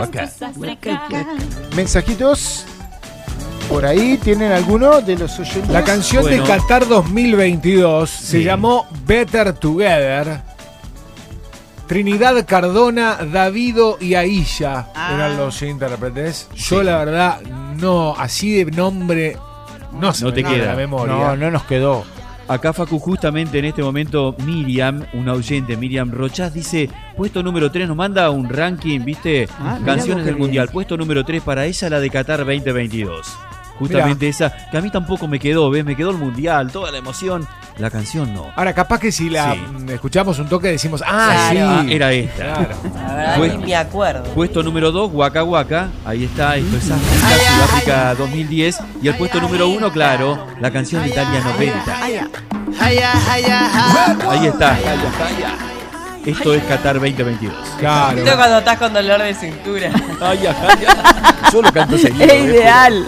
Acá. Mensajitos. Por ahí tienen alguno de los oyentes. La canción de Qatar 2022 se llamó Better Together. Trinidad Cardona, Davido y Aisha eran los intérpretes. Yo la verdad no, así de nombre no te queda la memoria. No nos quedó. Acá Facu, justamente en este momento Miriam, una oyente, Miriam Rochás, dice, puesto número 3, nos manda un ranking, ¿viste? Canciones del Mundial. Puesto número 3 para ella, la de Qatar 2022. Justamente esa, que a mí tampoco me quedó, ¿ves? Me quedó el Mundial, toda la emoción. La canción no. Ahora, capaz que si la escuchamos un toque decimos, era esta. Claro. La verdad, ni me acuerdo. Puesto número 2, Waka Waka. Ahí está, esto es África, Sudáfrica 2010. Y el puesto número 1, claro, la canción de Italia 90. Ahí está. Esto es Qatar 2022. Claro. Esto cuando estás con dolor de cintura. Yo lo canto seguido. Es ideal.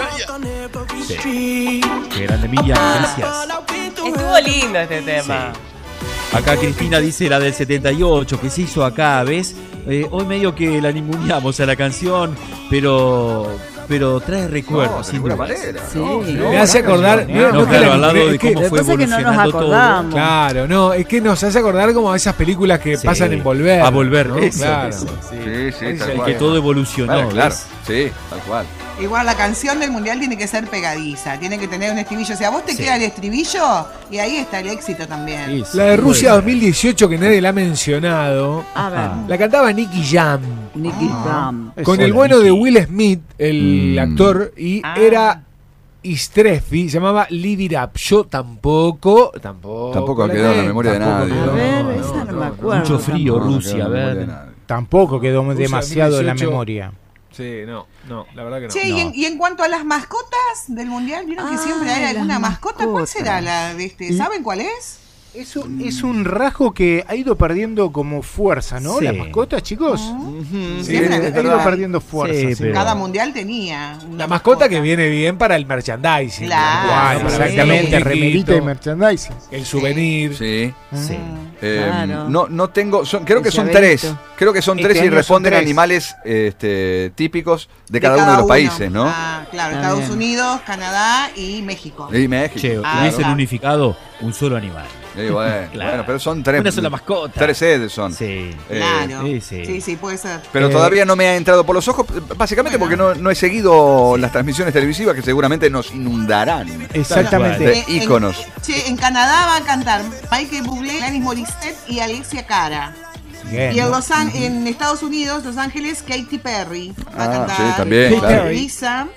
Sí. Qué grande, Miriam, gracias. Estuvo lindo este tema. Sí. Acá Cristina dice la del 78, que se hizo acá, ¿ves? Hoy medio que la ninguneamos a la canción, pero trae recuerdos, sin duda. Sí. Me hace acordar. Claro, al lado de cómo fue evolucionando todo. Claro, no, es que nos hace acordar como a esas películas que pasan en Volver. A Volver, ¿no? Eso, claro. Sí, tal cual. Que todo evolucionó. Claro, sí, tal cual. Igual la canción del mundial tiene que ser pegadiza, tiene que tener un estribillo. O sea, vos te queda el estribillo y ahí está el éxito también. La de Rusia 2018, que nadie la ha mencionado, A ver. la cantaba Nicky Jam. Nicky Jam. Con el bueno de Will Smith, el actor, y era Istrefi, se llamaba Live It Up. Yo tampoco quedó en la memoria de nadie. A ver, esa no me acuerdo. Mucho frío, Rusia, a ver. Tampoco quedó demasiado en la memoria. Sí, no, la verdad que no. Che, y en cuanto a las mascotas del mundial, ¿vieron que siempre hay alguna mascota? ¿Cuál será la de este? ¿Saben cuál es? Eso es un rasgo que ha ido perdiendo como fuerza, ¿no? Sí. Las mascotas, chicos. Sí, ha ido perdiendo fuerza. Sí, pero- Cada mundial tenía una La mascota que viene bien para el merchandising. Claro, Exactamente, sí. remerita y merchandising. El souvenir. Sí. Sí. Claro. No tengo, creo que El son llaverito. 3. Creo que son Este 3 y año son responden a 3. animales típicos de cada uno de los países, ¿no? Claro, Está Estados bien. Unidos, Canadá y México. Y México. Che, hubiesen unificado un solo animal. Bueno, Claro. bueno, pero son 3. Una sola mascota. 3 sedes son. Sí. Claro. Sí. Sí, puede ser. Pero todavía no me ha entrado por los ojos, básicamente porque no he seguido las transmisiones televisivas que seguramente nos inundarán Exactamente. de íconos. En Canadá va a cantar Michael Bublé, Alanis Morissette y Alexia Cara. Bien. Y en Estados Unidos, Los Ángeles, Katy Perry va a cantar. sí, también, Katy claro. Lisa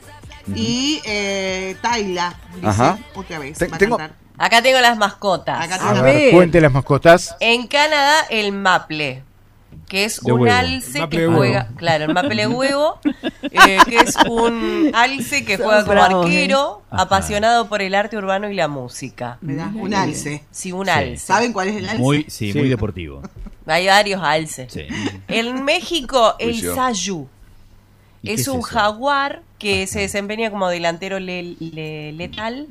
y Tyla. Ajá. Otra vez. Tengo- va a cantar. Acá tengo las mascotas. Acá A tengo- ver, cuente las mascotas. En Canadá, el maple, que es De un huevo. alce Maple que de juega. huevo. Claro, el maple de huevo, que es un alce que Son juega como bravos, arquero, Ajá. apasionado por el arte urbano y la música. ¿Verdad? Un alce. Sí, un alce. ¿Saben cuál es el alce? Muy Sí. deportivo. Hay varios alces. Sí. En México, el Juicio. sayu. ¿Y qué Es es un eso? jaguar que se desempeña como delantero letal,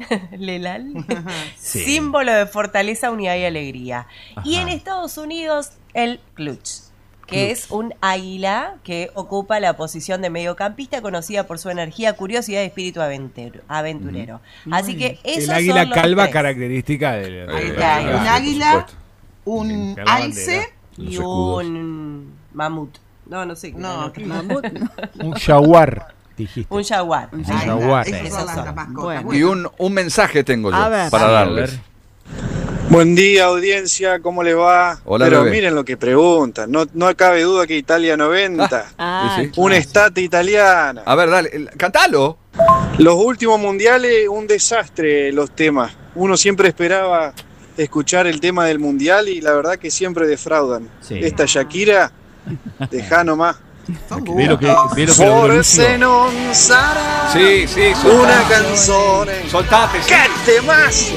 Sí. símbolo de fortaleza, unidad y alegría. Y Ajá. en Estados Unidos, el clutch, que es un águila que ocupa la posición de mediocampista, conocida por su energía, curiosidad y espíritu aventurero. Así que esos El águila son los calva 3. característica del. Ahí está, un águila, por supuesto. un Que la alce. bandera. Y Los escudos. un mamut. No sé. No, Mamut, no. Un jaguar, dijiste. Un jaguar. Un Ahí está, jaguar. esas Esos son las son. mascotas. Bueno. Y un mensaje tengo yo A ver. para A darles. ver. Buen día, audiencia, ¿cómo le va? Hola, Pero bebé. miren lo que preguntan, no cabe duda que Italia 90, Ah, Sí, sí. una estate italiana. A ver, dale, cantalo. Los últimos mundiales, un desastre los temas. Uno siempre esperaba escuchar el tema del mundial y la verdad que siempre defraudan. Sí. Esta Shakira, dejá nomás. Son Ve lo que logró Forse Lucio. non sarà Sí, una canzone. Soltate, sí. ¡Qué temazo!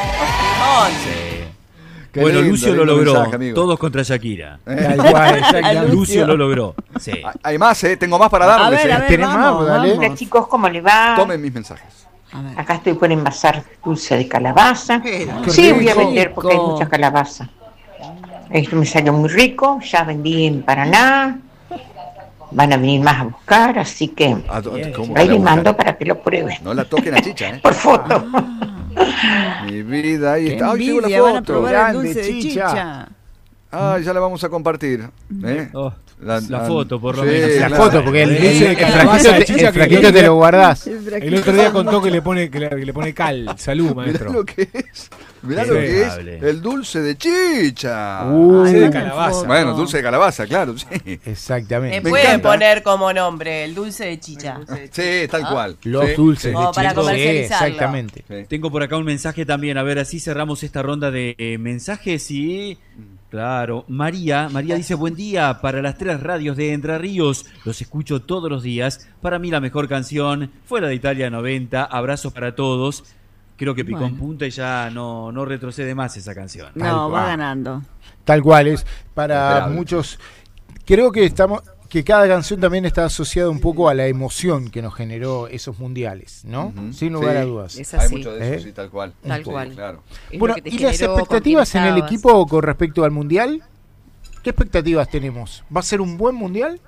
Qué Bueno, lindo, Lucio lo lindo logró. mensaje, amigo. Todos contra Shakira. Tal cual, exactamente. Lucio lo logró. Sí. Hay más, tengo más para darles. a ver, ¿Tenés más? vamos, Dale. vamos. Hola chicos, ¿cómo le va? Tomen mis mensajes. A ver. Acá estoy por envasar dulce de calabaza. Pero, Qué Sí, voy a rico. vender porque hay mucha calabaza. Esto me salió muy rico, ya vendí en Paraná. van a venir más a buscar, así que ¿Cómo ahí que le la mando buscan? para que lo prueben. No la toquen a Chicha, ¿eh? Por foto. Mi vida, ahí Qué está. ¡Ay, llegó la envidia, van a foto! probar el Grande, dulce de Chicha. chicha. Ah, ya la vamos a compartir. ¿eh? Oh, la foto, por lo Sí, menos. La claro. foto, porque el Dulce de calabaza fraquito, de chicha el que fraquito te lo guardás. El otro día contó que le pone cal. Salud, Mirá maestro. lo que es. Mirá Sí. lo que es Increíble. el dulce de chicha. Dulce de Ay, calabaza. Bueno, dulce de calabaza, claro, sí. Exactamente. Me Pueden encanta. poner como nombre el dulce de chicha. Sí, tal cual. Los Sí, dulces sí. de Como para chicha. Sí, comercializarlo. exactamente. Sí. Tengo por acá un mensaje también. A ver, así cerramos esta ronda de mensajes y... Claro, María dice: buen día para las 3 radios de Entre Ríos, los escucho todos los días. Para mí la mejor canción, fuera de Italia 90, abrazos para todos. Creo que picó en punta y ya no retrocede más esa canción. No, va cual. ganando. Tal cual es. Para Esperable. muchos, creo que que cada canción también está asociada un poco a la emoción que nos generó esos mundiales, ¿no? Ujú. Sin lugar Sí. a dudas. Es Hay así. mucho de eso, ¿Eh? sí, tal cual. Tal Sí, cual. claro. Es Bueno, lo que te ¿y las generó, con expectativas quién en el estabas. equipo con respecto al mundial? ¿Qué expectativas tenemos? ¿Va a ser un buen mundial?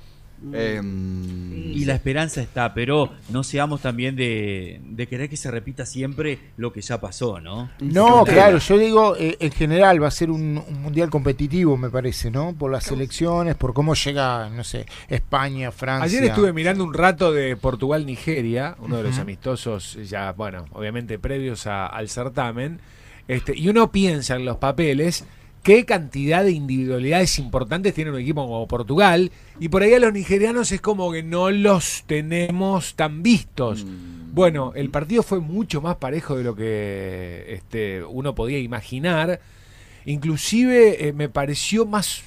Y la esperanza está, pero no seamos también de querer que se repita siempre lo que ya pasó, ¿no? No, claro, yo digo, en general va a ser un mundial competitivo, me parece, ¿no? Por las selecciones, por cómo llega, no sé, España, Francia. Ayer estuve mirando un rato de Portugal-Nigeria, uno de los amistosos ya, bueno, obviamente previos al certamen, y uno piensa en los papeles qué cantidad de individualidades importantes tiene un equipo como Portugal, y por ahí a los nigerianos es como que no los tenemos tan vistos. Bueno, el partido fue mucho más parejo de lo que uno podía imaginar. Inclusive me pareció más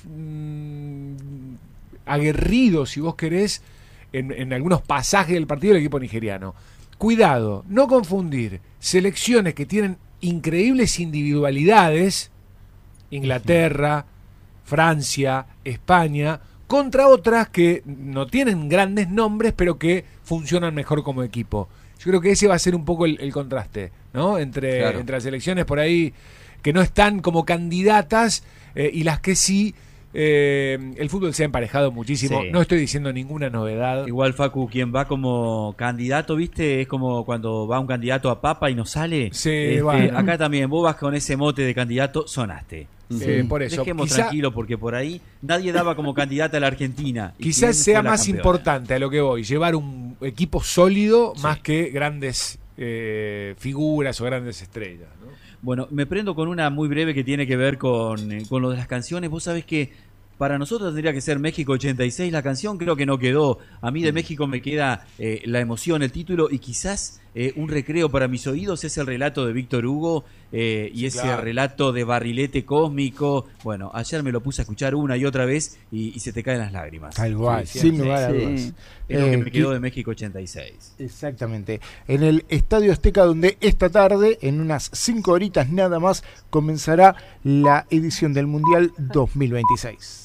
aguerrido, si vos querés, en algunos pasajes del partido del equipo nigeriano. Cuidado, no confundir selecciones que tienen increíbles individualidades, Inglaterra, Francia, España, contra otras que no tienen grandes nombres, pero que funcionan mejor como equipo. Yo creo que ese va a ser un poco el contraste, ¿no? Entre las selecciones por ahí que no están como candidatas y las que sí. El fútbol se ha emparejado muchísimo. Sí. No estoy diciendo ninguna novedad. Igual, Facu, quien va como candidato, ¿viste? Es como cuando va un candidato a papa y no sale. Sí, bueno. Acá también, vos vas con ese mote de candidato, sonaste. Por eso. Dejemos Quizá- tranquilo, porque por ahí nadie daba como candidata a la Argentina. ¿Y Quizás quién sea fue la más campeona? importante a lo que voy, llevar un equipo sólido Sí. más que grandes figuras o grandes estrellas, ¿no? Bueno, me prendo con una muy breve que tiene que ver con lo de las canciones. Vos sabés que para nosotros tendría que ser México 86 la canción, creo que no quedó. A mí de México me queda la emoción, el título, y quizás un recreo para mis oídos es el relato de Víctor Hugo y ese claro. relato de barrilete cósmico. Bueno, ayer me lo puse a escuchar una y otra vez y se te caen las lágrimas. Tal cual, Sí, sin sí, lugar a sí. dudas. Es lo que me quedó de México 86. Exactamente. En el Estadio Azteca, donde esta tarde, en unas 5 horitas nada más, comenzará la edición del Mundial 2026.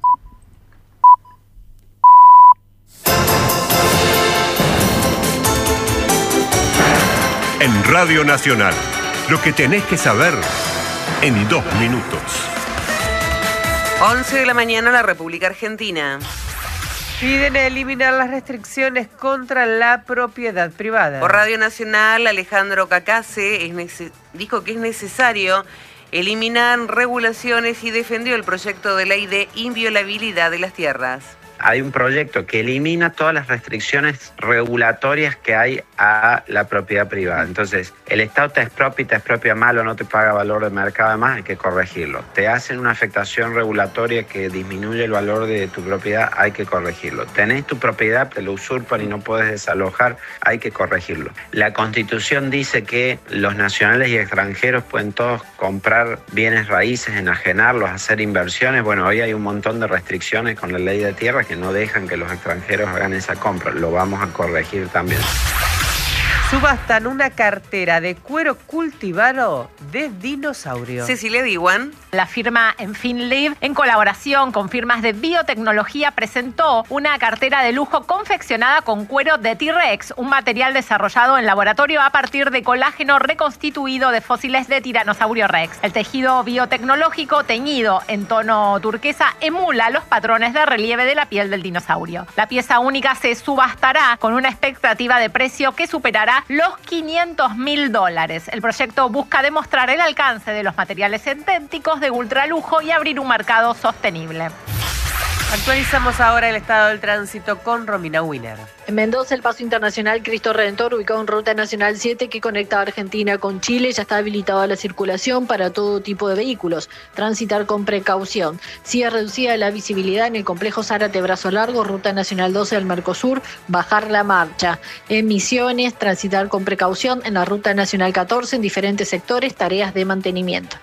En Radio Nacional, lo que tenés que saber en 2 minutos. 11 de la mañana, la República Argentina. Piden eliminar las restricciones contra la propiedad privada. Por Radio Nacional, Alejandro Cacase dijo que es necesario eliminar regulaciones y defendió el proyecto de ley de inviolabilidad de las tierras. Hay un proyecto que elimina todas las restricciones regulatorias que hay a la propiedad privada. Entonces, el Estado te expropia malo, no te paga valor de mercado, además hay que corregirlo. Te hacen una afectación regulatoria que disminuye el valor de tu propiedad, hay que corregirlo. Tenés tu propiedad, te lo usurpan y no puedes desalojar, hay que corregirlo. La Constitución dice que los nacionales y extranjeros pueden todos comprar bienes raíces, enajenarlos, hacer inversiones. Bueno, hoy hay un montón de restricciones con la ley de tierra que no dejan que los extranjeros hagan esa compra. Lo vamos a corregir también. Subastan una cartera de cuero cultivado de dinosaurio. Cecilia Diwan. La firma Enfinlive, en colaboración con firmas de biotecnología, presentó una cartera de lujo confeccionada con cuero de T-Rex, un material desarrollado en laboratorio a partir de colágeno reconstituido de fósiles de Tiranosaurio Rex. El tejido biotecnológico, teñido en tono turquesa, emula los patrones de relieve de la piel del dinosaurio. La pieza única se subastará con una expectativa de precio que superará los $500.000. El proyecto busca demostrar el alcance de los materiales sintéticos de ultralujo y abrir un mercado sostenible. Actualizamos ahora el estado del tránsito con Romina Wiener. En Mendoza, el paso internacional Cristo Redentor, ubicado en Ruta Nacional 7 que conecta a Argentina con Chile, ya está habilitada la circulación para todo tipo de vehículos. Transitar con precaución. Sigue reducida la visibilidad en el complejo Zárate Brazo Largo, Ruta Nacional 12 del Mercosur, bajar la marcha. En Misiones, transitar con precaución en la Ruta Nacional 14 en diferentes sectores, tareas de mantenimiento.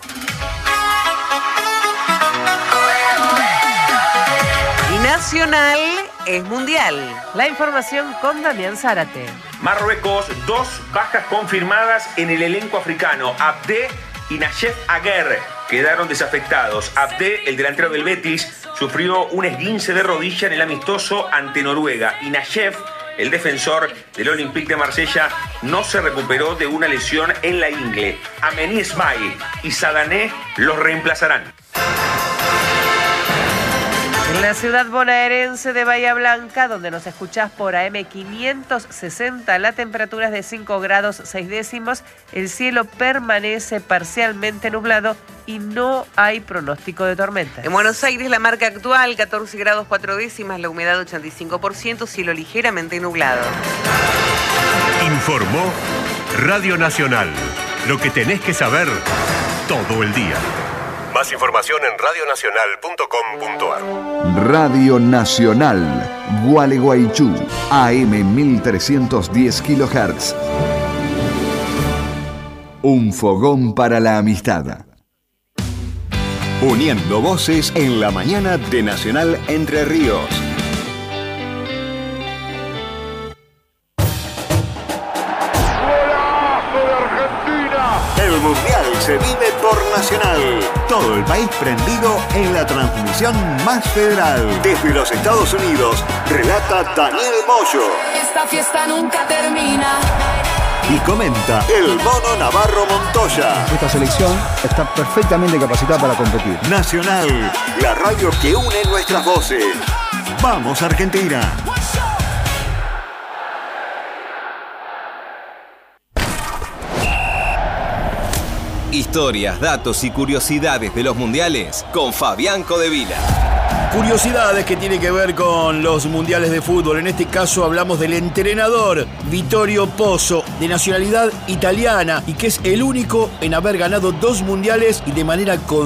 Nacional es mundial. La información con Damián Zárate. Marruecos, 2 bajas confirmadas en el elenco africano. Abde y Nachef Aguer quedaron desafectados. Abde, el delantero del Betis, sufrió un esguince de rodilla en el amistoso ante Noruega. Y Nachef, el defensor del Olympique de Marsella, no se recuperó de una lesión en la ingle. Ameni Esmail y Sadané los reemplazarán. En la ciudad bonaerense de Bahía Blanca, donde nos escuchás por AM560, la temperatura es de 5 grados 6 décimos, el cielo permanece parcialmente nublado y no hay pronóstico de tormenta. En Buenos Aires, la marca actual, 14 grados 4 décimas, la humedad 85%, cielo ligeramente nublado. Informó Radio Nacional. Lo que tenés que saber todo el día. Más información en radionacional.com.ar. Radio Nacional, Gualeguaychú, AM 1310 kHz. Un fogón para la amistad. Uniendo voces en la mañana de Nacional Entre Ríos. El Mundial se vive por Nacional. Todo el país prendido en la transmisión más federal. Desde los Estados Unidos, relata Daniel Moyo. Esta fiesta nunca termina. Y comenta el Mono Navarro Montoya. Esta selección está perfectamente capacitada para competir. Nacional, la radio que une nuestras voces. ¡Vamos, Argentina! Historias, datos y curiosidades de los mundiales con Fabián Codevila. Curiosidades que tienen que ver con los mundiales de fútbol. En este caso hablamos del entrenador Vittorio Pozzo, de nacionalidad italiana y que es el único en haber ganado 2 mundiales y de manera